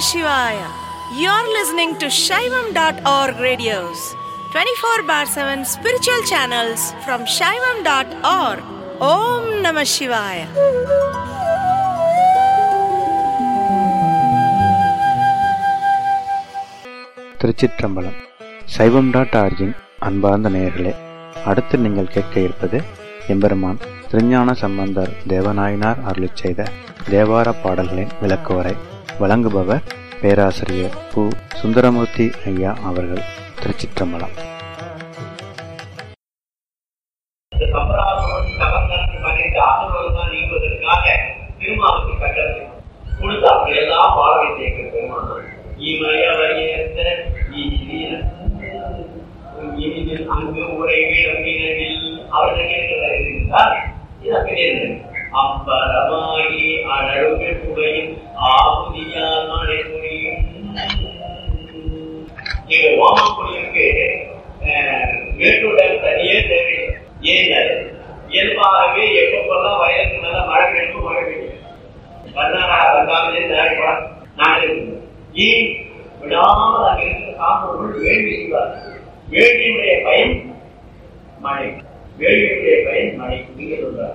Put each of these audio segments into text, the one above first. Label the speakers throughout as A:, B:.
A: Shivaya. You're listening to Shaivam.org radios, 24/7 spiritual channels from Shaivam.org. Om Namah Shivaya.
B: திருச்சிற்றம்பலம். சைவம்.org-இன் அன்பார்ந்த நேயர்களே, அடுத்து நீங்கள் கேட்க இருப்பது எம்பெருமான் திருஞான சம்பந்தர் தேவநாயனார் அருளிச் செய்த தேவார பாடல்களின் விளக்குவரை. வழங்குபவர் பேராசிரியர் பு. சுந்தரமூர்த்தி ஐயா அவர்கள். திருச்சிற்றம்பலம்.
C: திருமாவுக்கு கட்டளை கொடுத்து அப்படியெல்லாம் பாடலை சேர்க்கிற பெருமானார் அங்கு உரையில் அவர்கள் இருந்தால் அப்பறமாகி அழகு புகையும் ஆகுதியால் மழை புரியும். எங்க ஓமக்குடியிற்கு மேட்டுடன் தனியே தேவை. ஏன் இயல்பாகவே எப்பப்பெல்லாம் வயலுக்கு மேல மழை பெய்யும் மழை பெய்யும். கர்நாடகா வந்தாலே நாடு ஏன் விடாமல் அங்க இருக்கிற காப்பவர்கள் வேள்வி செய்வார்கள். வேள்வியுடைய பயன் மழை, வேள்வியுடைய பயன் மழை. நீங்க சொல்றாங்க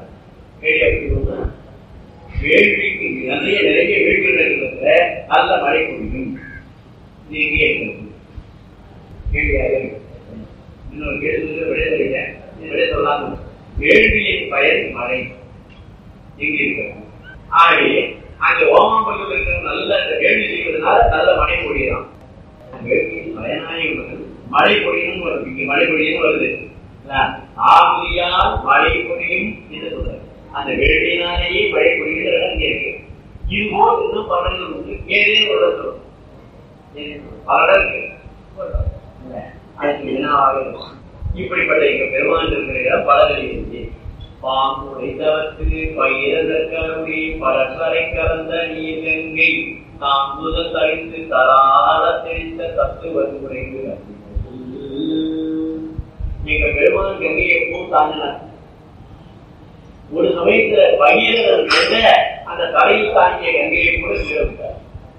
C: வேள்விக்கு நிறைய வேள்விகள் இருக்கிற நல்ல மழை குடிக்கும். இன்னொரு விடை சொல்லாம வேள்வியின் பயன் மழை எங்க இருக்கிறது. ஆகவே அங்க ஓமாம்பள்ளூர் இருக்கிற நல்ல வேள்வி செய்வதனால நல்ல மழை பொழியலாம். வேள்வியின் பயனாக மழை பொழியும் வருது. இங்க மழை பொழியும் வருது. ஆகுதியால் மழை பொழியும் என்று சொல்றாரு. அந்த வேள்வியினாலேயே மழை பொழிகிற இடம் இருக்கு. இது போல் இன்னும் பலர்கள் உண்டு. ஏதேனும் ஒரு சொல்லும் பல இருக்கு. அதுக்கு என்னவாக இருக்கும். இப்படிப்பட்ட எங்க பெருமான் இருக்கிற இடம் பலர்கள் இருக்கு. பாம்புடைத்தவத்து பயிரதற்கருளி பரஸ்வரை கலந்த நீர் கங்கை தாம்புதல் தரித்து தராத தெரிந்த தத்துவது உரைந்து எங்க பெருமான் கங்கையை பூத்தாங்கினார். ஒரு சமயத்துல பயிரதன் அந்த தலையில் தாங்கிய கங்கையை கூட விட்டார்.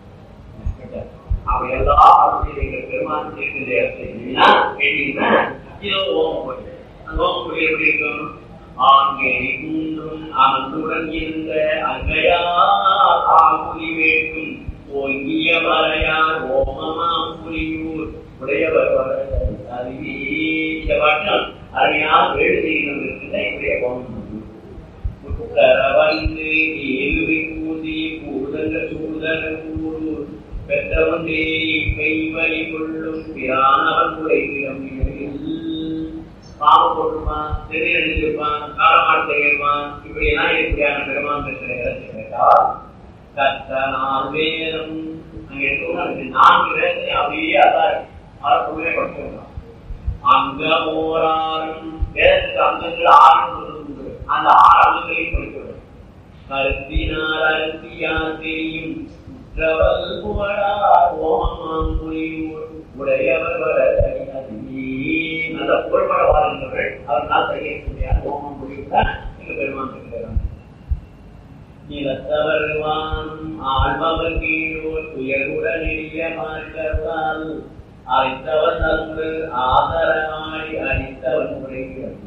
C: அப்படியெல்லாம் எங்க பெருமான் இருக்கின்ற இடத்துல கேட்டீங்கன்னா இதோ ஓமம் போயிட்டு அந்த ஓமம் போய் எப்படி இருக்கும். அமர்ந்துடன் இருந்த அங்கையாகுலி வேட்டும் ஓங்கிய மறையார் ஓமமாம் புலியூர் உடையவர் அறிவே. இந்த பாட்டம் அருமையான வேடு செய்யணும் இருக்கின்ற இப்படிய ஓமம் வந்து ஏழுவை கூதி கூதங்க சூதன ஊரூர் பெற்றவந்தே கைவழி கொள்ளும் பிரானவன் உரைவிடம் பாவ போட்டுப்பான், தெரிய அடிச்சிருப்பான், காலமாடு செய்யிருப்பான். இப்படி எல்லாம் எப்படியான பெருமான் கேட்டால் கத்தனால் வேதம் அங்க எடுத்து 4 வேதத்தை அப்படியே அதாருமே படிச்சிருக்கான். அங்க ஓராறும் வேதத்துக்கு அங்கங்கள் 6 சொல்லுது. அந்த 6 அங்கங்களையும் படிச்சிருக்கோம். கருத்தினால் அருத்தியால் தெரியும் உற்றவல் புகழா ஓமமாம் புரியூர் உடையவர் வர நல்ல புகழ்பட வாழ்ந்தவர்கள் அவர்களால் செய்யக்கூடிய ஓமம் முடிவுதான் எங்க பெருமான் இருக்கிறார். நிலத்தவர்வான் ஆழ்பவர் கீழோர் துயருடன் எளிய மாற்றவால் அழைத்தவன் நன்று ஆதரவாடி அடித்தவன் உரைக்கிறது.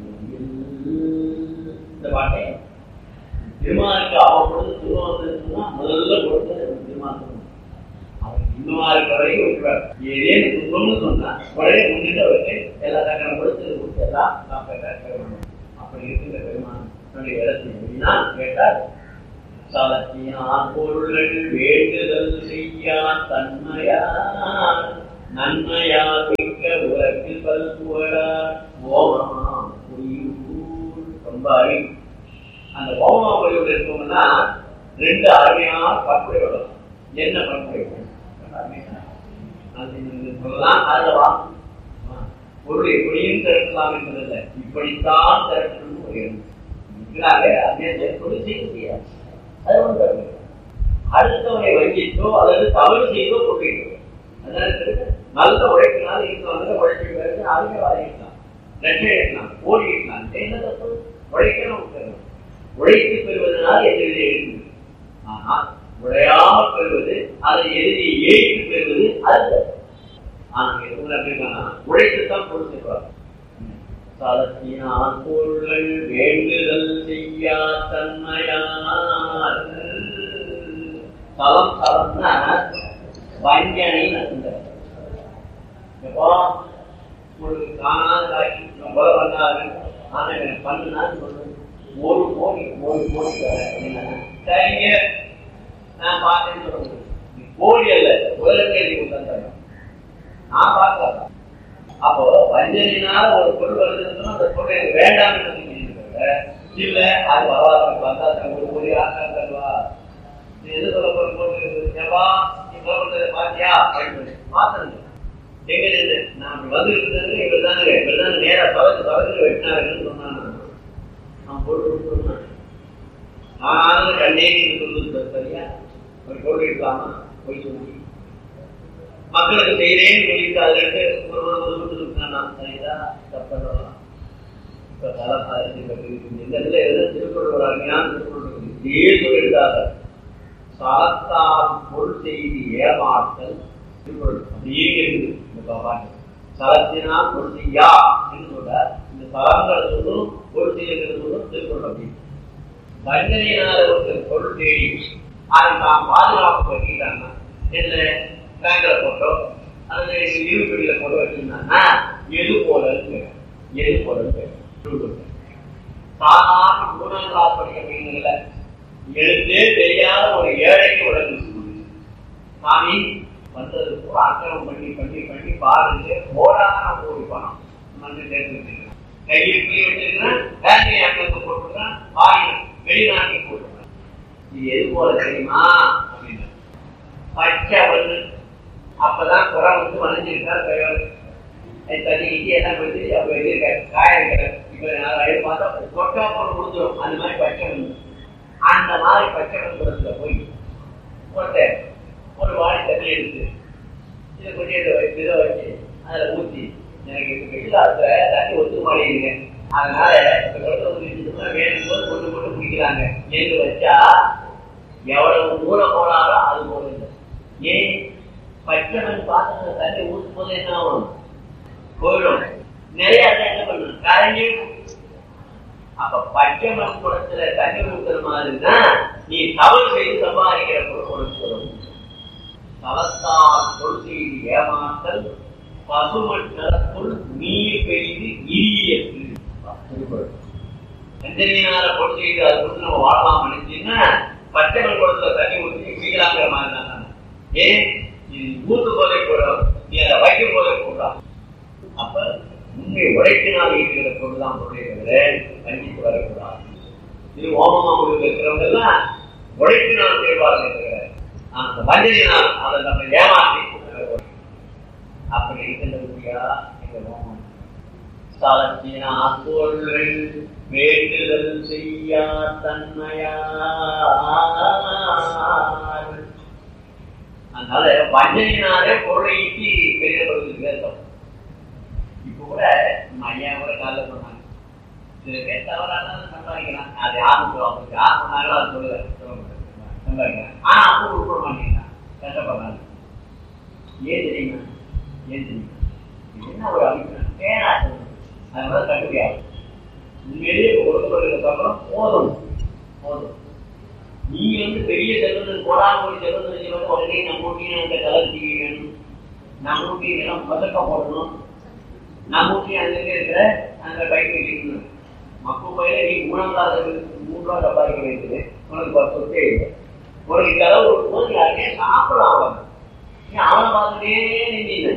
C: இந்த பாட்டை திருமாலுக்கு அவ்வப்பொழுது துன்பம் முதல்ல கொடுத்தது திருமால். அவர் இன்னுமா இருக்கிற வரைக்கும் விட்டுவார். ஏதேனும் துன்பம்னு சொன்னா உடனே முன்னிட்டு அவருக்கு எல்லா தக்கணம் கொடுத்து எல்லாம் அப்படி இருக்கின்ற பெருமான் இடத்துல கேட்டார். சலத்தியான் பொருள் வேண்டுதல் செய்யா தன்மையார் நன்மையா மிக்க உலகில் பல்புகழா ஓமமா புரியூர். ரொம்ப அறிவு. அந்த ஓமமா புரியோடு இருக்கோம்னா 2 அருமையான பண்புரை வரும். என்ன பண்புரை சொல்லலாம். அதுலவா பொருள் எப்படியும் திரட்டலாம் என்பதில்லை, இப்படித்தான் திரட்டணும் ஒரு தொழில் செய்ய முடியாது. அது ஒன்று அடுத்தவனை வங்கிட்டோ அல்லது தவறு செய்தோ கொள்கிறோம். அதனால நல்ல உழைப்பினால இருக்கிறவங்க உழைப்பு அதிக வாங்கிக்கலாம், லட்சம் எடுக்கலாம், கோடி எடுக்கலாம். என்ன தப்பு? உழைக்கணும். உழைத்து பெறுவதனால் எந்த வித எழுது. ஆனால் உடையாமல் பெறுவது, அதை எழுதி ஏற்று பெறுவது அது. உழைத்துத்தான் கொடுத்துருப்பார். சலத்தினால் பொருள்கள் வேண்டுதல் செய்யா தன்மையார். சலம் சலம்னா வஞ்சனை எப்போ உங்களுக்கு காணாத காட்சி ரொம்ப பண்ணாரு. ஆனா எனக்கு பண்ணுனான்னு சொல்லுங்க. 1 கோடி சரிங்க நான் பார்த்தேன்னு சொல்லுங்க. கோடி அல்ல, உலகத்தை எழுதி கொடுத்தாங்க. நான் பார்க்கலாம். அப்போ வஞ்சனையினால ஒரு பொருள் வருதுன்னு அந்த பொருள் எனக்கு வேண்டாம் இல்ல, அது பரவாயில்ல வந்தா ஒரு கோடி ஆட்கள் தருவா. நீ எது சொல்ல போறா நீ சொல்ல பாத்தியா அப்படின்னு பார்த்தேன். எங்க நின்று நான் வந்து இவர் நேரா பறந்து வெட்டினாருன்னு சொன்னான். நான் பொருள் சொன்னேன். ஆனாலும் கண்ணே சொல்லுது சரியா ஒரு பொருள் இருக்கலாமா போய் சொல்லி மக்களுக்கு செய்யறேன்னு சொல்லிட்டு அதுல இருந்து ஒரு சரிதா தப்பலாம். இப்ப இந்த இடத்துல எதுவும் திருக்குறள் ஒரு அருமையான திருக்குறள் இதே சொல்லியிருக்காங்க. சலத்தால் பொருள் செய்தி ஏமாற்றல் திருக்குறள் அப்படியே இருக்குது. சலத்தினால் பொருள் செய்யா என்று சொல்ற இந்த சலங்களை சொல்லும் பொருள் செய்யறது சொல்லும் திருக்குறள் அப்படின்னு. வஞ்சனையினால ஒரு பொருள் தேடி அதை தான் பாதுகாப்பு பண்ணிட்டாங்க. என்ன பேங்க்ல போட்டோ அல்லது இருபடியில போட்டோ வச்சிருந்தாங்கன்னா எது போல சாதாரண 3ஆம் கிளாஸ் படிக்கிறீங்கல்ல, எழுத்தே தெரியாத ஒரு ஏழைக்கு உடனே சாமி வந்தது கூட அக்கிரமம் பண்ணி பாருங்க போராட போய் பணம் வந்து சேர்த்து கையில் போய் வச்சிருக்கேன், பேங்கை அக்கௌண்ட் போட்டுருக்கேன், வாங்கினேன் வெளிநாட்டுக்கு போட்டுருக்கேன். இது எது போல தெரியுமா அப்படின்னு பச்சை வந்து அப்பதான் குறை வந்து வளைஞ்சிருக்கார் கையோடு தண்ணிக்கு எல்லாம் போயிட்டு அப்ப எழுதியிருக்க காய இருக்கிறேன். இப்ப பார்த்தா கொட்டா போட்டு கொடுத்துரும். அந்த மாதிரி பச்சை வந்து அந்த மாதிரி பச்சை குளத்துல போய் கொட்டை ஒரு வாழை தண்ணி எடுத்து இதை கொண்டு இதை வச்சு அதுல ஊற்றி எனக்கு வெள்ளாத்துல தண்ணி ஒத்து மாடிங்க. அதனால வேணும் போது கொண்டு குடிக்கிறாங்க என்று வச்சா எவ்வளவு தூரம் போனாரோ அது போல இல்லை. ஏன் பச்சைமண் பாத்திரத்துல தண்ணி ஊற்றும் போது என்ன ஆகும்? போயிடும். நிறைய என்ன பண்ணணும் கரைஞ்சி. அப்ப பச்சைமண் குளத்துல தண்ணி ஊற்றுற மாதிரின்னா நீ தவறு செய்து சம்பாதிக்கிற கொடுக்கணும். தவத்தால் பொருள் செய்து ஏமாற்றல் பசுமண் நிலத்துள் நீர் பெய்து இரியது. வஞ்சனையினால பொருள் செய்து அதை கொடுத்து நம்ம வாழலாம் நினைச்சீங்கன்னா பச்சைமண் குளத்துல தண்ணி ஊற்றி குடிக்கலாங்கிற மாதிரி தான். ஏன் ஊத்து போதை போடும், நீ அதை வைக்கும் போதை போடலாம். அப்ப உண்மை உழைக்கினால் இருக்கிற பொருள்தான் பொருளை தவிர வஞ்சித்து வரக்கூடாது. இது ஓமமா முடிவு இருக்கிறவங்க எல்லாம் உழைக்கினால் செய்வார்கள் இருக்கிற அந்த வஞ்சனையினால் அதை நம்ம ஏமாற்றி அப்படி இருக்கின்றபடியா எங்க ஓமம் சாலத்தினால் பொருள் வேண்டுதல் செய்யா தன்மையா. அதனால வஞ்சனையினாலே பொருளை ஈட்டி பெரியப்படுவதற்கு பேசம். இப்ப கூட ஐயா கூட காலைல சொன்னாங்க, சில பேர் தவறான சம்பாதிக்கலாம். அது யாரும் யார் சொன்னாங்களோ அது சொல்லுங்க சம்பாதிக்கலாம். ஆனா அப்போ உட்பட மாட்டீங்கன்னா கஷ்டப்படுறாங்க. ஏன் தெரியுமா என்ன ஒரு அபிப்பிராயம் பேரா சொல்லணும். அதனால கட்டுப்படியாகும். உண்மையிலேயே ஒருத்தருக்கு அப்புறம் போதும். நீ பெரிய செல்வந்தன் போடாமல் செல்வந்தன் உடனே நம்மூட்டியும் அந்த கலர் டிவி வேணும், நம்மூட்டி எல்லாம் பதக்க போடணும், நம்மூட்டி அங்கே இருக்கிற அந்த பைக் வைக்கணும். மக்கள் பயில நீ 3ஆம் கிளாஸ் சம்பாதிக்க வைக்குது, உனக்கு 10 சொத்தே இல்லை. உனக்கு கலவு போது யாருக்கே சாப்பிடலாம். நீ அவனை பார்த்துட்டே நின்று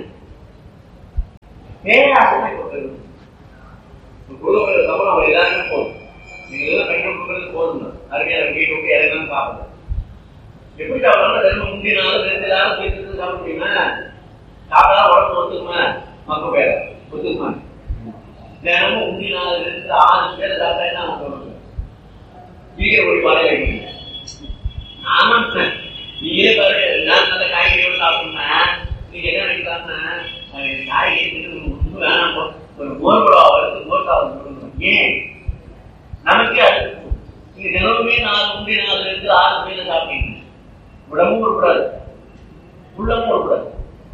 C: பேராசனை கொடுக்கறது குழுக்கள் சம்பளம் அவன் எல்லாருமே போதும். நீங்க எல்லாம் கை கொடுக்கறது போதும். அருமையான வீட்டு விட்டு இறங்கலாம் சாப்பிடுங்க. எப்படி சாப்பிடலாம்? ரெண்டு முந்தினாலும் 2 நேரம் சேர்த்து சாப்பிட முடியுமா? சாப்பிட்டா உடம்பு ஒத்துக்குமா? மக்க பேர ஒத்துக்குமா? தினமும் முந்தினாலும் 2 6 பேரை சாப்பிட்டா என்ன அவங்க சொல்லுங்க? சீக்கிரம் ஒரு பாதை வைக்கணும். ஆமா நீங்களே பாரு, நான் அந்த காய்கறியோடு சாப்பிட்டோம்னா நீங்க என்ன நினைக்கலாம்னா காய்கறி வேணாம், ஒரு மோர் குழா வளர்த்து மோர் சாப்பிட்டு. ஏன் நமக்கே அது நீங்க தினமுமே 4 6 பேரை சாப்பிட்டீங்க. உடம்பும் விடக்கூடாது, உள்ளமும் விடக்கூடாது.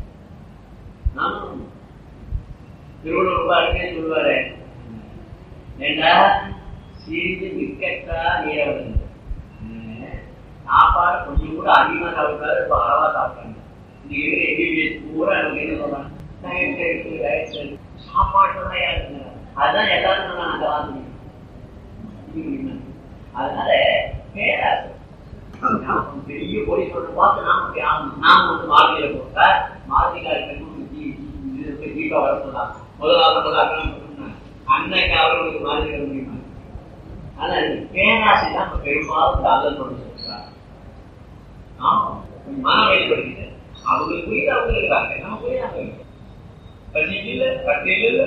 C: திருவள்ளுவர் பாருங்க சொல்லுவாரு, ஏண்டா சிறிது மிக்கட்டா நீரை விடுங்க, சாப்பாடு கொஞ்சம் கூட அதிகமா சாப்பிட்டாரு, இப்ப அளவா சாப்பிட்டாங்க. இந்த இருக்கிற எம்பிபிஎஸ் பூரா நமக்கு என்ன சொல்றாங்க, சாப்பாடு யாருங்க, அதுதான் எல்லாரும் அந்த வாசி. அதனால பேராசை பெரிய போய் சொல்ற பார்த்து நாம வந்து மார்பில போட்டா மார்பிகாரி ஜீவா வர சொல்லலாம். முதலாவது அன்னைக்கு அவர்களுக்கு மாதிரி முடியுமா? ஆனா பேராசை தான் பெரும்பாலும் அல்லல் கொண்டு சொல்றாங்க. மனவெளிப்படுத்த அவங்களுக்கு புரியுது, அவங்க இருக்காங்க, நம்ம புரியாம பசியில் பட்டியல்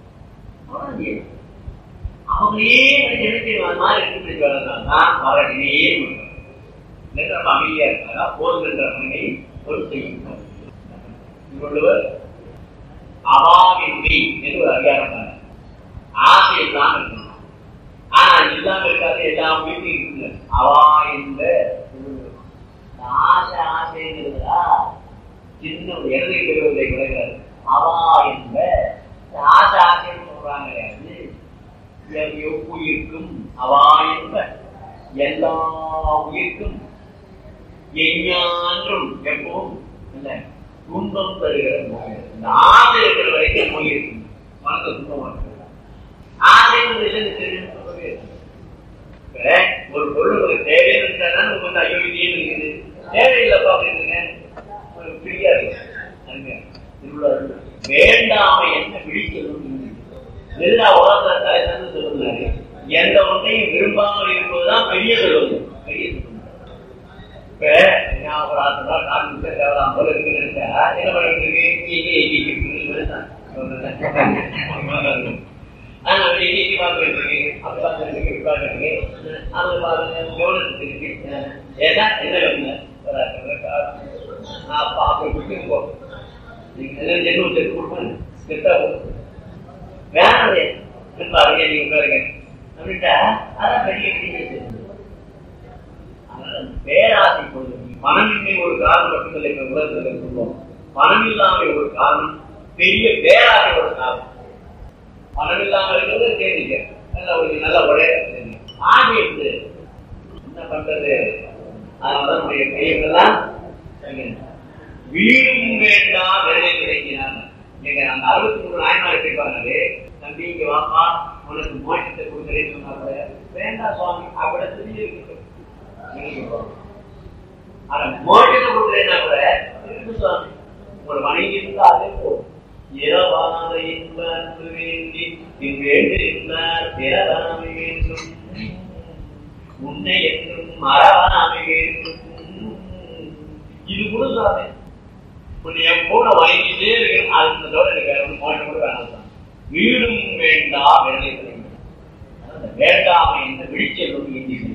C: அவங்களே மாதிரி இருக்கு வரதான் மரணியே அமைதியா இருக்காரா போதுகின்ற மனையை ஒரு செய்யும். திருவள்ளுவர் அவாவின்மை என்று ஒரு அதிகாரம் ஆசை இல்லாம இருக்கணும். ஆனா இல்லாம இருக்காது, எல்லா வீட்டும் இருக்குங்க. அவா என்ற ஆசை ஆசைங்கிறதா சின்ன இடதை பெறுவதை கிடையாது. அவா என்ற ஆசை ஆசைன்னு சொல்றாங்க கிடையாது. உயிர்க்கும் அவா என்ப எல்லா உயிர்க்கும் எஞ்ஞான்றும் எப்பவும் இல்ல துன்பம் தருகிற நோய். இந்த ஆசை இருக்கிற வரைக்கும் நோய் இருக்கு, மனத்தை துன்பமா இருக்கு. ஆசை ஒரு பொருள் ஒரு தேவைன்னு இருந்தா உங்களுக்கு ஐயோ இதே இருக்குது, தேவையில்லப்பா அப்படின்னுங்க ஃப்ரீயா இருக்கு. வேண்டாமை என்ன பிடிக்கணும் எல்லா உலகத்தை சொல்லுறாரு. எந்த ஒன்றையும் விரும்பாமல் இருப்பதுதான் பெரிய சொல்வது. பெரிய சொல்வது இப்ப ஒரு 10 நாள் காட்டு தேவலாம் போல இருக்கு நினைச்சா என்ன பண்ணிட்டு இருக்கு, பேராசை பொழுது பணமின்மை ஒரு காரணம் மட்டுமில்லை. உலகத்தில் சொல்லுவோம் பணம் இல்லாமல் ஒரு காரணம், பெரிய பேராசை ஒரு காரணம். பணம் இல்லாமல் இருக்கிறது தெரிஞ்சுக்க நல்ல உடைய ஆகி இருந்து என்ன பண்றது. அதனால நம்முடைய கையெல்லாம் வீடும் வேண்டாம் விரைவில் கிடைக்கிறாங்க. நீங்க அந்த 63 நாயன்மார் கேட்பாங்களே, தம்பி இங்க வாப்பா உனக்கு மோட்சத்தை கொடுக்குறேன்னு சொன்னா கூட வேண்டாம் சுவாமி அப்படி சொல்லி இருக்கு. ஆனா மோட்சத்தை கொடுக்குறேன்னா கூட இருக்கு சுவாமி, உங்களோட மனைவி இருந்தா அதே போதும். இரவாத இன்பு வேண்டி வேண்டியிருந்தார் பிறவாமை வேண்டும், உன்னை என்றும் மறவாமை வேண்டும். இது கூட சுவாமி உன்னை என் கூட வாங்கிட்டே இருக்கணும். அதோட எனக்கு மோட்சம் கூட வேணாம். வீடும் வேண்டா வேலை வேண்டாமை என்ற விழிச்சல்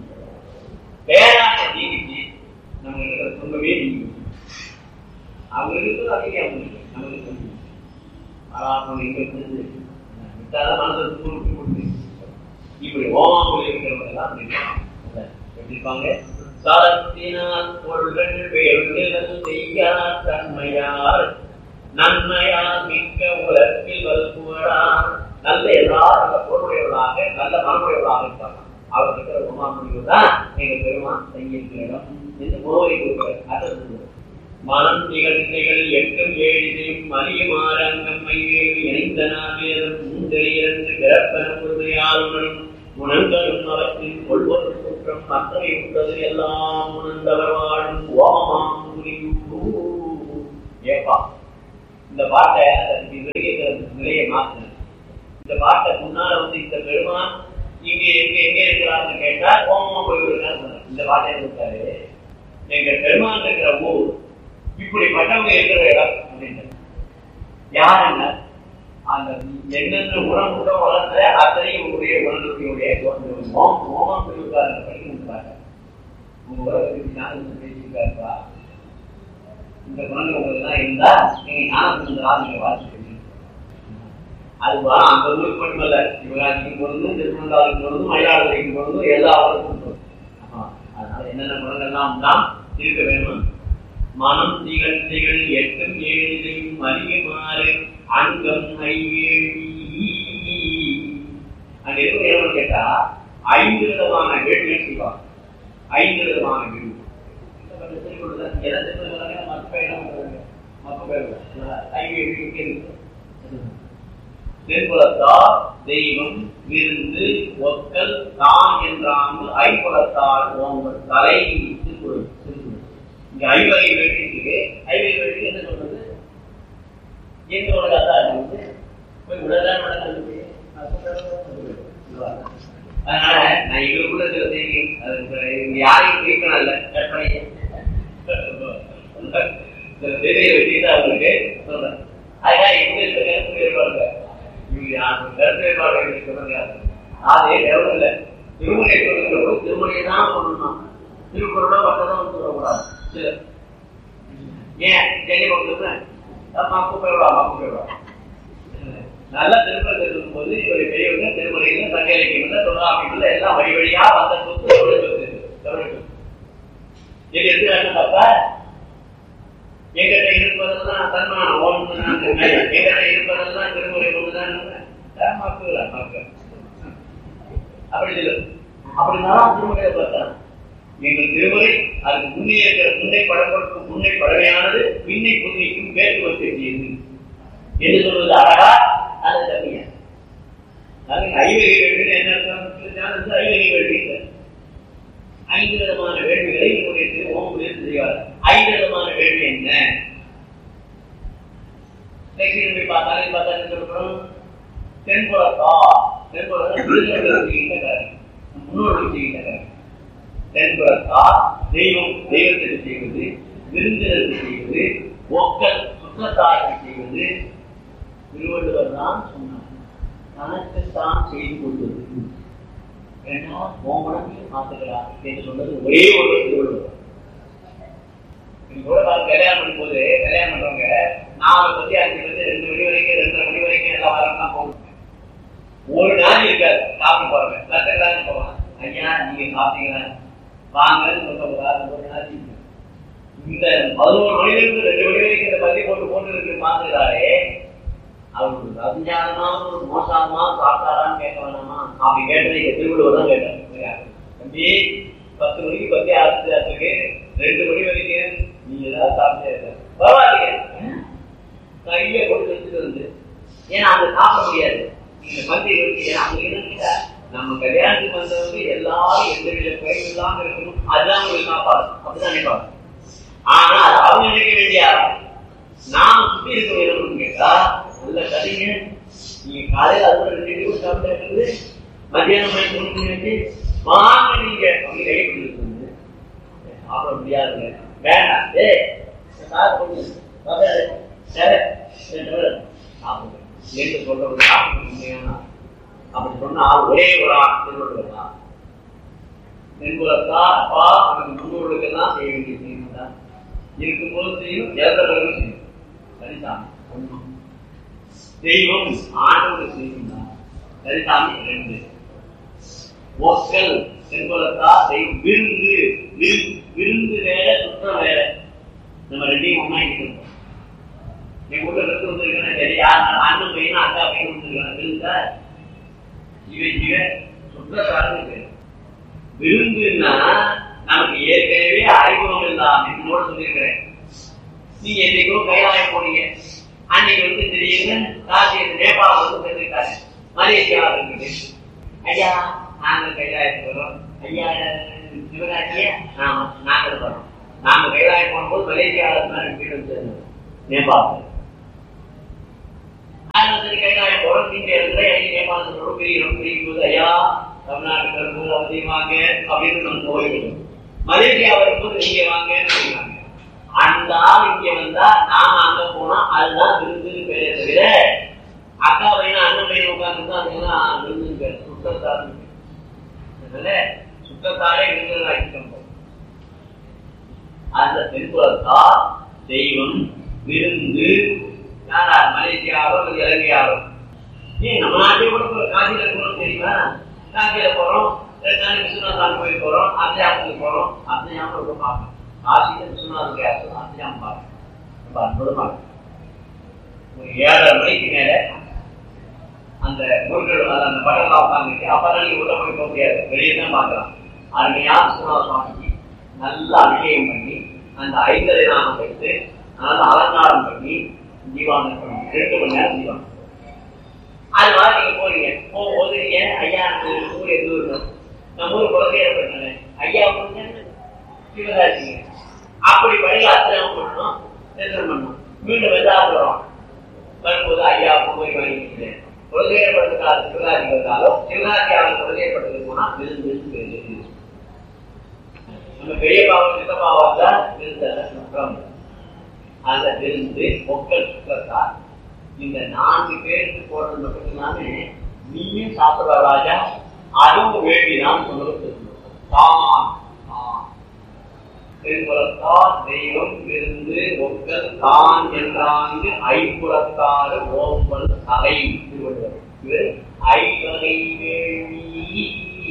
C: பேராக நீதிக்கு நம்ம துன்பமே நீங்க அவங்களுக்கு அதிக நமக்கு இப்படி ஓமாமல் இருக்கிறவங்க எல்லாம் இருப்பாங்க. சாதத்தினால் பொருள்கள் செய்யார் தன்மையார் நன்மையார் மிக்க உலகில் வல்புகழார். நல்ல எல்லாரும் நல்ல பொருளுடையவர்களாக நல்ல மனமுடையவர்களாக இருப்பாங்க. அவர் இருக்கிற ஓமாமல் தான் எங்க பெருமான் செய்ய இடம் என்று முகவரி கொடுக்கிறார். மனம் நிகழ்ச்சிகள் எட்டும் ஏழிதையும் மலியமாரங்கம்மை இணைந்த நாவேதம் முந்தெறியிருந்து பிறப்பன பொறுமையாளுடனும் உணர்ந்தரும் அவற்றின் கொள்வது குற்றம் மற்றவை உண்டது எல்லாம் உணர்ந்தவர் வாழும் ஓமமாம். ஏப்பா இந்த பாட்டை நிலையை மாற்றின. இந்த பாட்டை முன்னால வந்து இந்த பெருமான் இங்க எங்க இருக்கிறான்னு கேட்டா ஓமமா போய்விடுறாரு. இந்த பாட்டை இருக்காரு எங்க பெருமான் இருக்கிற ஊர் இப்படிப்பட்டவங்க இருக்கிற இடம் அப்படின்னு யாருங்க அந்த என்னென்ன உணவு கூட வளர்ந்த அத்தனையும் உங்களுடைய உணர்வுடைய ஓமம் போயிருக்காரு படிக்கிறாங்க. உங்க உலகத்துக்கு பேசியிருக்காருப்பா, இந்த குணங்கள் உங்களுக்கு தான் இருந்தா நீங்க ஞானசுந்தரா நீங்க வாசிக்கிறீங்க. அது அந்த ஊருக்கு மட்டுமல்ல, சிவகாசிக்கு பொருந்தும் திருமணாவுக்கு பொருந்தும் மயிலாடுதுறைக்கு பொருந்தும் எல்லா ஊருக்கும் பொருந்தும். அதனால என்னென்ன குணங்கள்லாம் தான் இருக்க வேணும். மனம் திகழ் திகழ் எட்டும் ஏழையும் அறியுமாறு அங்கம் ஐவேணி. அங்க இருக்க கேட்டா 5 விதமான வேள்விகள் செய்வாங்க. 5 விதமான வேள்வி. தென்புலத்தால் தெய்வம் விருந்து ஒக்கல் தான் என்றாங்க. ஐம்புலத்தால் ஓம்பல் தலை திருக்குறள். இங்க 5 வகை வேள்வி இருக்கு. 5 வகை வேள்வி என்ன சொல்றது? எங்களோட கதா வந்து போய் உடலாம் நடக்கிறது. அதனால நான் எங்களுக்குள்ள சில செய்தி யாரையும் கேட்கணும் இல்ல, கற்பனை சில செய்தியை வச்சுட்டு அவங்களுக்கு சொல்றேன். அதுக்காக எங்களுக்கு கருத்து வேறுபாடு கருத்து வேறுபாடு சொல்றது. அதே எவ்வளவு இல்லை, திருமணை சொல்லுங்கிற போது திருமணையை தான் சொல்லணும். திருக்குறளோ மற்றதான் சொல்லக்கூடாது. சில ஏன் சென்னை பக்கம் மக்கு போயிடுவா நல்லா திருமணம் தெரிவிக்கும் போது இவருடைய பெரியவங்க திருமலையில சங்க இலக்கியங்கள்ல தொழிலாளர்கள் எல்லாம் வழி வழியா வந்த சொத்து எடுத்துக்காட்டு பார்த்தா எங்கிட்ட இருப்பதெல்லாம் தன்மானம் எங்கிட்ட இருப்பதெல்லாம் திருமுறை ஒண்ணுதான் அப்படி இல்லை. அப்படின்னாலும் திருமுறையை பார்த்தான் எங்கள் திருமுறை அதுக்கு முன்னே இருக்கிற முன்னை படப்படுக்கும் முன்னை பழமையானது பின்னை புதுமைக்கும் வேற்றுவத்தை செய்யுது என்று சொல்வது அழகா அது தனியா. ஐவகை வேள்வி என்ன அர்த்தம்? ஐவகை வேள்வி இல்லை. 5 விதமான வேள்விகளை நம்முடைய ஓம் செய்வார். 5 விதமான வேள்வி என்ன? பார்த்தாலும் தென்புலத்தா முன்னோர்கள் செய்கின்ற காரியம். தென்புலத்தா தெய்வம் தெய்வத்திற்கு செய்வது, விருந்தினருக்கு செய்வது, ஒக்கல் சுற்றத்தாருக்கு செய்வது. திருவள்ளுவர் தான் சொன்னார், தனக்குத்தான் செய்து கொள்வது ஏன்னா மோமனத்தையும் மாற்றுகிறார் என்று சொன்னது ஒரே ஒரு திருவள்ளுவர். கல்யாணம் பண்ணும் போது கல்யாணம் பண்றவங்க 4 பத்தி 5 பத்தி 2 மணி வரைக்கும் 2:30 மணி வரைக்கும் எல்லா வாரம் தான் போகணும். ஒரு நாள் இருக்காது சாப்பிட்டு போறவங்க லட்சக்கணக்கான போவாங்க. ஐயா நீங்க சாப்பிட்டீங்களா வாங்கன்னு சொல்ல ஒரு நாள் இந்த 11 மணிலிருந்து 2 மணி வரைக்கும் இந்த பத்தி போட்டு இருக்கு பார்த்துக்கிறாரே அவருக்கு அஞ்ஞானமா ஒரு மோசமா சாப்பிட்டாரான்னு கேட்க வேணாமா? அப்படி கேட்டது எங்க திருவள்ளுவர் தான் கேட்டார். தம்பி 10 மணிக்கு பத்தி ஆரம்பிச்சு 2 மணி வரைக்கும் நீங்க ஏதாவது சாப்பிட்டே பரவாயில்லையே கையில கொண்டு வச்சுட்டு வந்து ஏன்னா அங்க சாப்பிட முடியாது. நீங்க பத்தி அங்க என்ன நம்ம கல்யாணத்துக்கு வந்தவங்க எல்லாரும் எந்த வித குறைவு இல்லாம இருக்கணும், அதுதான் உங்களுக்கு சாப்பாடு அப்படிதான் நினைப்பாங்க. ஆனா அது அவங்க நினைக்க வேண்டிய நாம சுத்தி இருக்க வேணும்னு கேட்டா நல்ல கதைங்க. நீங்க காலையில அதோட 2 பேரும் சாப்பிட்டு மத்தியானம் மணி 3 மணி வச்சு வாங்க நீங்க அப்படி கை கொடுத்து சாப்பிட முடியாதுங்க வேண்டாம் என்று சொல்ற உண்மையான அப்படி சொன்னா ஒரே ஒரு திருவள்ளுவர் தான். தென்புலத்தா அப்பா நமக்கு முன்னோர்களுக்கு எல்லாம் செய்ய வேண்டிய செய்யணும் தான் இருக்கும்போது செய்யும், இறந்தவர்களும் செய்யும். சரிசாமி ஒன்றும் தெய்வம் ஆண்டவர்கள் செய்யும் தான். சரிசாமி 2 ஒக்கல் தென்புலத்தா தெய்வம் விருந்து விருந்து வேற சுற்றம் வேற. நம்ம 2ஐயும் ஒன்னா இருக்கணும். என் கூட இருந்து வந்துருக்கேன் சரி அண்ணன் பையனா அக்கா பையன் வந்துருக்காங்க விருந்தா இவ சுற்றத்தாரு விருந்துன்னா நமக்கு ஏற்கனவே அறிமுகம் இல்லாம என்னோட சொல்லியிருக்கிறேன். நீங்க என்னைக்கோ கைலாயம் போனீங்க, அன்னைக்கு வந்து திடீர்னு காசி நேபாளம் வந்து சேர்ந்துட்டாங்க மலேசியாவில் இருக்குது. ஐயா நாங்க கைலாயத்துக்கு வரோம். ஐயா சிவராஜியா ஆமா நாங்கள் வரோம். நாங்க கைலாயம் போகும்போது மலேசியாவில் வீடு சேர்ந்தோம் நேபாளத்தில். கைலாயம் போறோம் நீங்க இருக்கிற எனக்கு நேபாளத்தோட பிரிக்கிறோம். பிரிக்கும் போது ஐயா தமிழ்நாட்டுக்கு வரும்போது அவசியமாங்க அப்படின்னு நம்ம போயிடுவோம். மலேசியா வரும்போது நீங்க வாங்கன்னு சொல்லுவாங்க. அந்த ஆள் இங்க வந்தா நாம அங்க போனா அதுதான் விருந்துன்னு பேரே தவிர அக்கா பையனா அண்ணன் பையன் உட்கார்ந்து அதுதான் விருந்துன்னு பேர் சுற்றத்தாரு. அதனால சுற்றத்தாரே விருந்துன்னு ஆக்கிட்டோம். அந்த தென்புலத்தா தெய்வம் விருந்து யாரா மலேசியாவோ இலங்கையாவோ ஏன் நம்ம நாட்டிலே கூட காசியில இருக்கணும் தெரியுமா? காசியில போறோம் 2 நாளைக்கு விஸ்வநாத் கோயில் போறோம், அத்தியாபத்துக்கு போறோம், அத்தியாபம் ரொம்ப பார்க்கணும். காசியில விஸ்வநாதனுடைய அர்ச்சனம் பாருங்க, ரொம்ப அற்புதமா இருக்கு. ஒரு 7:30 மணிக்கு மேல அந்த முருகர் அந்த படம்லாம் உட்காந்துருக்கு. அப்பதான் நீங்க உள்ள போய் போக முடியாது, வெளியே தான் பார்க்கலாம். அருமையா விஸ்வநாத சுவாமிக்கு நல்லா அபிஷேகம் பண்ணி அந்த 5:30 நாமம் வைத்து நல்லா அலங்காரம் பண்ணி ஜீவானம் பண்ணி 2 மணி நேரம் ஜீவானம். அது மாதிரி நீங்க போறீங்க. போகும்போது ஏன் ஐயா ஊர் எந்த ஊர்? நம்ம ஊர் குழந்தைய பண்ணல ஐயா சிவகாசிங்க. அப்படி பண்ணி அர்ச்சனம் பண்ணணும், தரிசனம் பண்ணணும். மீண்டும் வெதாபுரம் வரும்போது ஐயா போய் வாங்கிக்கிறேன். குழந்தையப்பட்டதுக்காக சிவகாசி வந்தாலும் சிவகாசி அவன் குழந்தையப்பட்டதுக்கு போனா விருந்து நம்ம பெரிய பாவம் சித்தப்பாவம் தான் விருந்தம். அந்த விருந்து பொங்கல் சுற்றத்தால் இந்த 4 பேருக்கு போடுறது மட்டும்தானே நீயும் சாப்பிடுற ராஜா, அதுவும் வேண்டிதான் சொல்லுவது. தெய்வம் விருந்து ஒக்கல் தான் என்றாங்கு ஐப்புறத்தாறு ஓம்பல் சகை. ஐவகை வேள்வி,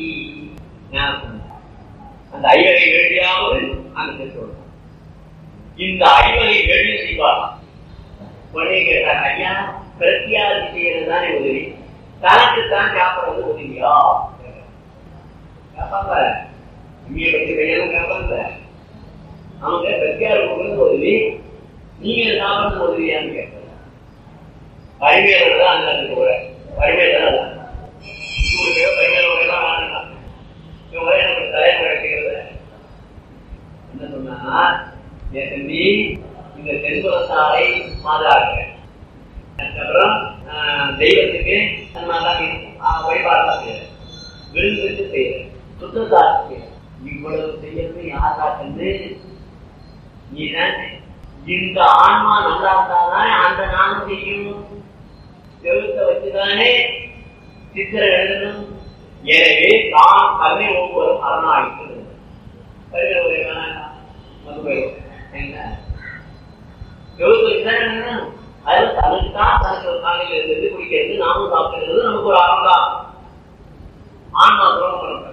C: அந்த ஐவகை வேள்வியாவது அந்த சொல்றோம். இந்த ஐவகை வேள்வி செய்வாராம். உடனே கேட்டார், ஐயா பிரத்தியாதி செய்யறது தானே உதவி, தனக்குத்தான் சாப்பிடுறது உதவியா கேட்பாங்க. இங்கே பற்றி கையெல்லாம் கேட்பாங்க. அவங்க பிரத்தியாதி கொடுக்கறது உதவி, நீங்க சாப்பிடுறது உதவியான்னு கேட்பாங்க. பரிமையாளர் தான் அந்த போற பரிமையாளர் தான் பரிமையாளர் வாங்கினாங்க. இவங்க எனக்கு தலைமுறை கிடைக்கிறது என்ன சொன்னா, என் தம்பி இந்த தென்புறத்தாரை மாதாடுறேன், அதுக்கப்புறம் தெய்வத்துக்கு வழிபாடு செய்யறேன், விருந்துக்கு செய்யறேன், சுத்தத்தாக்கு செய்யறேன். இவ்வளவு செய்யறது யார் காட்டுன்னு நீதான். இந்த ஆன்மா நல்லா இருந்தால்தான் அந்த நானும் செய்யும். செலுத்த வச்சுதானே சித்திரை எழுதணும். எனவே தான் கல்வி ஒவ்வொரு அரணாயிட்டு அது தனக்கு தான் தனக்கு ஒரு காலையில் இருந்து குடிக்கிறது, நாமும் சாப்பிடுறது நமக்கு ஒரு ஆர்வம் தான். ஆன்மா துரோகம் பண்ண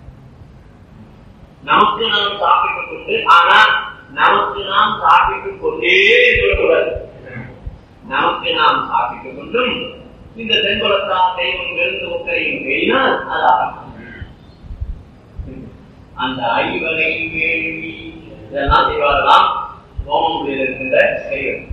C: நமக்கு நாம் சாப்பிட்டுக் கொண்டு, ஆனா நமக்கு நாம் சாப்பிட்டுக் கொண்டே இருக்கக்கூடாது. நமக்கு நாம் சாப்பிட்டுக் கொண்டும் இந்த தென்புறத்தா தெய்வம் விருந்து ஒக்கரையும் வேணினால் அது ஆரம்பம். அந்த ஐவகை வேள்வி இதெல்லாம் செய்வார்களாம் ஹோமங்களில் இருக்கின்ற செய்வது.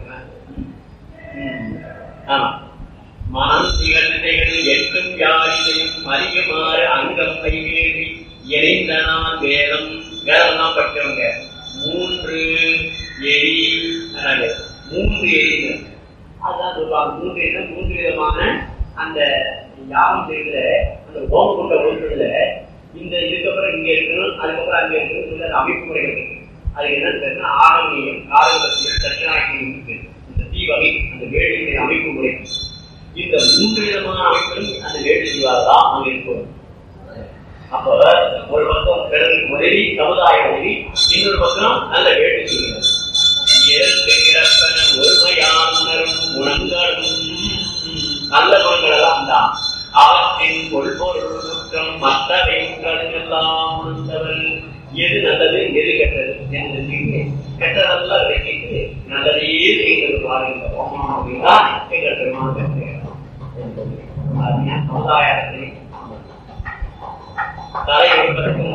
C: ஆமா, மனம் திகழ்நிலைகளில் 8 யாரிலையும் மறியுமாறு அங்கம் கைவேறி இணைந்தனால் வேதம் வேதம்தான் படிச்சவங்க 3 எரி 3 எரி அதான் சொல்லுவாங்க. 3 எரி 3 விதமான அந்த யாகம் செய்யற அந்த ஹோம கொண்ட ஒழுங்குல இந்த இதுக்கப்புறம் இங்க இருக்கணும், அதுக்கப்புறம் அங்க இருக்கணும் அமைப்பு முறைகள் இருக்கு. அது என்னன்னு ஆரம்பியம் காரகத்தியம் தட்சிணாக்கியம் இந்த தீவகை அந்த வேடிக்கை அமைப்பு முறை. இந்த 3 விதமான அமைப்புகளும் அந்த வேடி செய்வாதான் அங்க இருக்கும். அப்ப ஒரு பக்கம் உதவி சமுதாய உதவி, இன்னொரு பக்கம் நல்ல வேடி செய்கிறது. ஒருமையான் உணரும் குணங்களும் நல்ல குணங்கள் எல்லாம் தான். அவற்றின் கொள்பொருள் குற்றம் மற்றவை எல்லாம் உணர்ந்தவர்கள் எது நல்லது எது கெட்டது என்று கெட்டதெல்லாம் விளக்கிட்டு நல்லதே செய்கிறது வாழ்கின்ற ஓமம் அப்படின்னா எங்கள் பெருமான சமுதாயத்தை தலை உற்பத்திக்கும்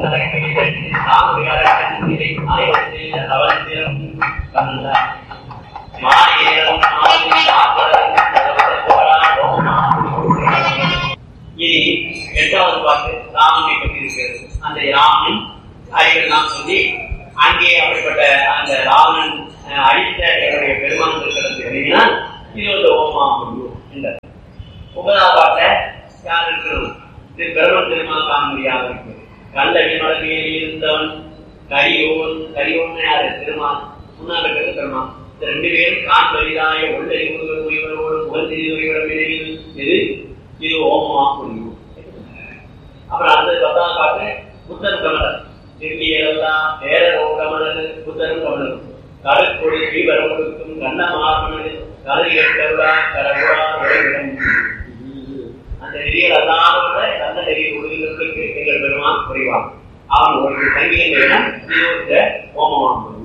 C: இனி 8வது பாட்டு ராமனை பற்றி இருக்கிறது. அந்த ராமன் அறிகள் நாம் சொல்லி அங்கே அப்படிப்பட்ட அந்த ராமன் அழித்த என்னுடைய பெருமான் இருக்கிறது. இது ஒரு ஓமா என்ற 9வது பாட்டை யார் இருக்கணும்? பெருமன் பெருமான் காண முடியாது இருக்கு. கண்ட விமலையில் இருந்தவன் கரியோன் யாரு? பெருமான். முன்னால் இருக்கிறது பெருமான். இந்த 2 பேரும் காண் வலிதாய உள்ளறிவுடன் உயிரோடு புகழ்ச்சியில் எது இது ஓமமா முடியும். அப்புறம் அந்த 10வது பாட்டு புத்தன் கமலர் திரும்பியெல்லாம் பேரோ கமலர் புத்தரும் கமலரும் கடற்கொடி ஸ்ரீவரம் கொடுக்கும் கண்ணமாமனது கருவியற்றா கரகுரா உலகிடம். அந்த நெறிகள் அல்லாத அந்த நெறியில் உறுதிகளுக்கு எங்கள் பெருமான் குறைவான். அவன் ஒரு சங்கீதம் ஓமமாகும்.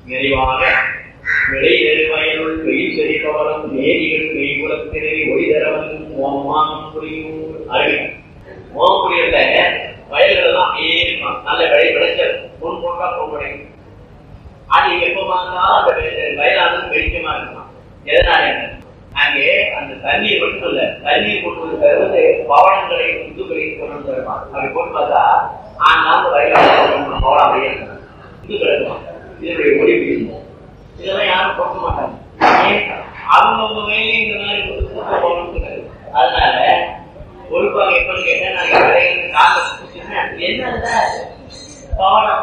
C: நிறைவாக விளை நெருவயனுள் வெயில் செறிபவரம் நேரிகள் மெய்குலத்தினை ஒளிதரவன் மோகமானம் புரியும் அருவி. மோகப்புரியல வயல்கள் எல்லாம் இருக்கும், நல்ல விளைச்சல் பொன் போட்டா பொன். அது எப்ப பார்த்தாலும் அந்த வயலானது வெளிச்சமா இருக்கும். எதனால அங்கே அந்த தண்ணீர் மட்டும் இல்ல, தண்ணீர் கொண்டு வந்து பவனங்களை இந்துக்களை கொண்டு வருவான். அப்படி போட்டு பார்த்தா அந்த வயலான பவனம் இந்து கிடக்குவான். இதனுடைய ஒளி வீசும். இதெல்லாம் யாரும் கொடுக்க மாட்டாங்க. அவங்க மேலே இந்த மாதிரி பவனம். அதனால பொறுப்பாக எப்பன்னு கேட்டா நாங்க வரையில கால என்ன பவனம்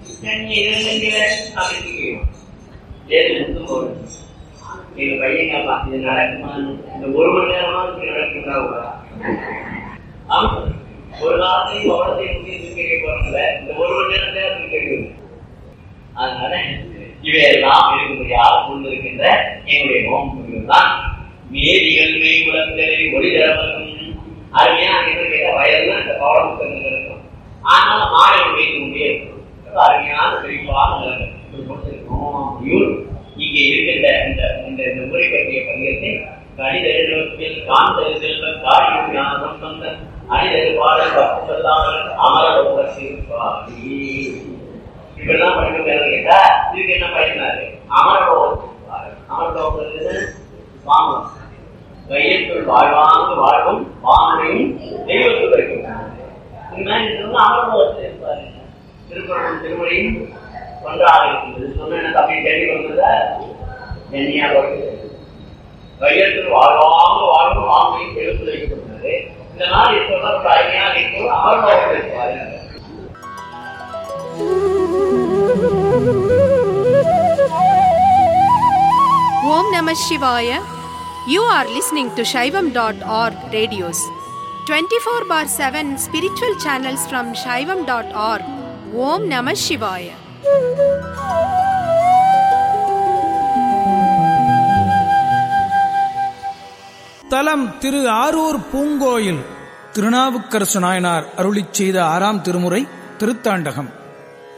C: எங்க பையன் இது நடக்குமா, இந்த 1 மணி நேரமா நடக்குதா? ஒரு காலத்தையும் பவனத்தையும் கேட்க போறோம்ல, இந்த 1 மணி நேரம் கேட்குது. அதனால இவையெல்லாம் இருக்கும்படியாக கொண்டிருக்கின்ற எங்களுடைய நோக்கம் தான் மேரிகள் மெய் குலத்தினை ஒளிதரவரும். அருமையா கேட்ட வயல்ல இந்த பவனம் இருக்கும். ஆனால மாணவர்கள் வைத்து கொண்டே இருக்கும். அருமையான தெளிவான இங்கே இருக்கின்ற இந்த முறை பற்றிய பதிகத்தை கணிதத்தில் காண்தல் செல்வன் காரியம் ஞானம் வந்த அணிதல் பாடல் அமரலோகத்திற்காரி இப்படிதான் படிக்க கேட்டா இதுக்கு என்ன படிக்கிறாரு? அமரலோகத்திற்காரி. அமரலோகத்தில் வாங்கணும், கையத்துள் வாழ்வாங்க வாழ்வும் வாங்கனையும் தெய்வத்தில் வைக்கிறாங்க. அமரலோகத்தில் இருப்பாரு. திருக்குறளும் திருமொழியும் ஒன்றாக இருக்கின்றது. சொன்ன தப்பி தேடி வந்தத என்னையா கையத்தில் வாழ்வாங்க வாழ்வும் வாங்கனையும் தெய்வத்தில் வைக்கப்பட்டது. இந்த மாதிரி சொல்ல அருமையாக இருக்கிறது. அமரலோகத்தில் இருப்பாரு.
A: Om Namah Shivaya. You are listening to Shaivam.org radios. 24/7 spiritual channels from Shaivam.org. Om Namah Shivaya.
D: தலம் திரு ஆரூர் பூங்கோயில். திருநாவுக்கரசு நாயனார் அருளிச் செய்த 6ஆம் திருமுறை திருத்தாண்டகம்.